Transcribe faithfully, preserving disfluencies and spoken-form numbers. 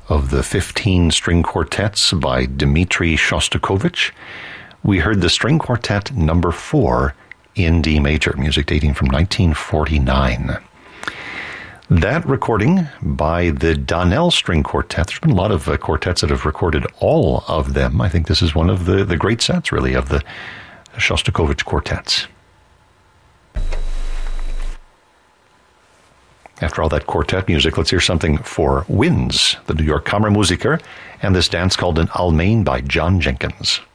of the fifteen string quartets by Dmitri Shostakovich. We heard the string quartet number four in D major, music dating from nineteen forty-nine. That recording by the Donnell String Quartet, there's been a lot of uh, quartets that have recorded all of them. I think this is one of the, the great sets, really, of the Shostakovich quartets. After all that quartet music, let's hear something for winds, the New York Kammermusiker, and this dance called an Almain by John Jenkins.